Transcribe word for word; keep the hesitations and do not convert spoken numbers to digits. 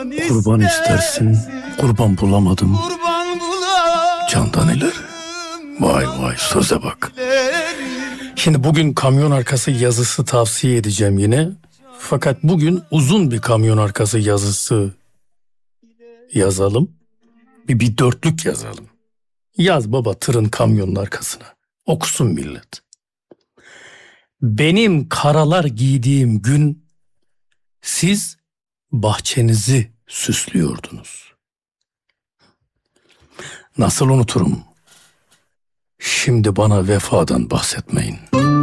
Kurban istersin, kurban bulamadım. Candan ileri. Vay vay, söze bak. Şimdi bugün kamyon arkası yazısı tavsiye edeceğim yine. Fakat bugün uzun bir kamyon arkası yazısı yazalım. Bir, bir dörtlük yazalım. Yaz baba tırın kamyonun arkasına. Okusun millet. Benim karalar giydiğim gün siz bahçenizi süslüyordunuz. Nasıl unuturum? Şimdi bana vefadan bahsetmeyin.